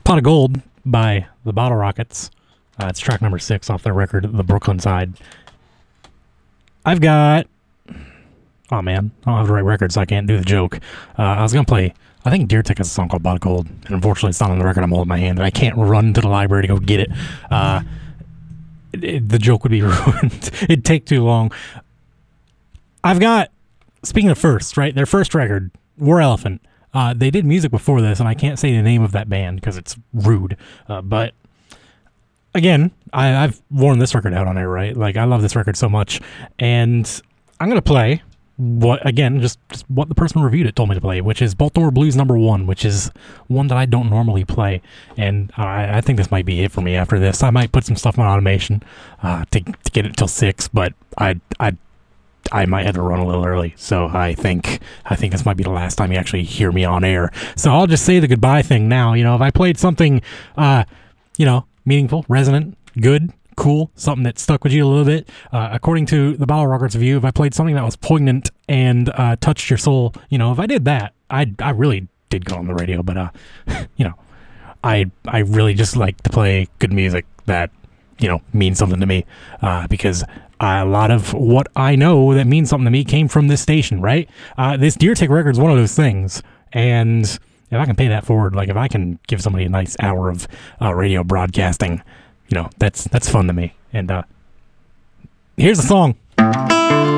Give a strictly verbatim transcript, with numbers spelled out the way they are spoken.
Pot of Gold by the Bottle Rockets. Uh, it's track number six off their record, The Brooklyn Side. I've got... Oh, man. I don't have the right record, so I can't do the joke. Uh, I was going to play... I think Deer Tick has a song called Pot of Gold, and unfortunately it's not on the record I'm holding in my hand, and I can't run to the library to go get it. Uh, it, it the joke would be ruined. It'd take too long. I've got... Speaking of first, right? Their first record, War Elephant. Uh, they did music before this, and I can't say the name of that band because it's rude. Uh, but again, I, I've worn this record out on air, right? Like, I love this record so much. And I'm going to play what, again, just, just what the person who reviewed it told me to play, which is Baltimore Blues number one, which is one that I don't normally play. And I, I think this might be it for me after this. I might put some stuff on automation uh, to, to get it till six, but I, I I might have to run a little early, so I think I think this might be the last time you actually hear me on air. So I'll just say the goodbye thing now. You know, if I played something, uh, you know, meaningful, resonant, good, cool, something that stuck with you a little bit, uh, according to the Bottle Rockets review, if I played something that was poignant and uh, touched your soul, you know, if I did that, I I really did go on the radio. But uh, you know, I I really just like to play good music that, you know, means something to me, uh, because Uh, a lot of what I know that means something to me came from this station, right? Uh, this Deer Tick record is one of those things, and if I can pay that forward, like if I can give somebody a nice hour of uh, radio broadcasting, you know, that's that's fun to me. And uh, here's the song.